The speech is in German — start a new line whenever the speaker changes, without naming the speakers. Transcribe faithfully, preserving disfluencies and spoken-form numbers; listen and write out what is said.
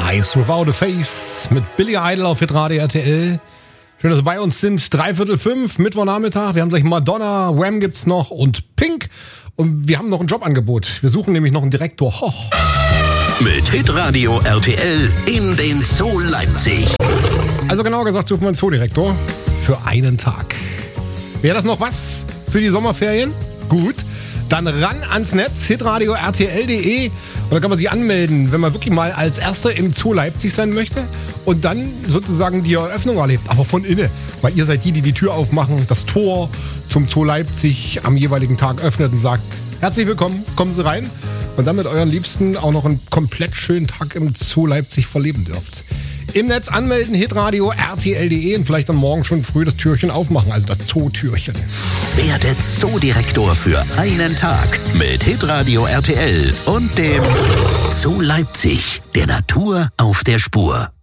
Eyes Without a Face mit Billy Idol auf Hitradio R T L. Schön, dass Sie bei uns sind. Dreiviertel fünf, Mittwochnachmittag. Wir haben gleich Madonna, Wham gibt's noch und Pink. Und wir haben noch ein Jobangebot. Wir suchen nämlich noch einen Direktor. Ho.
Mit Hitradio R T L in den Zoo Leipzig.
Also genauer gesagt suchen wir einen Zoodirektor für einen Tag. Wäre das noch was für die Sommerferien? Gut. Dann ran ans Netz, hitradio R T L punkt de, und da kann man sich anmelden, wenn man wirklich mal als Erster im Zoo Leipzig sein möchte und dann sozusagen die Eröffnung erlebt, aber von innen, weil ihr seid die, die die Tür aufmachen, das Tor zum Zoo Leipzig am jeweiligen Tag öffnet und sagt, herzlich willkommen, kommen Sie rein und dann mit euren Liebsten auch noch einen komplett schönen Tag im Zoo Leipzig verleben dürft. Im Netz anmelden, hitradio R T L punkt de, und vielleicht dann morgen schon früh das Türchen aufmachen, also das Zootürchen.
Werde Zoodirektor für einen Tag mit Hitradio R T L und dem Zoo Leipzig, der Natur auf der Spur.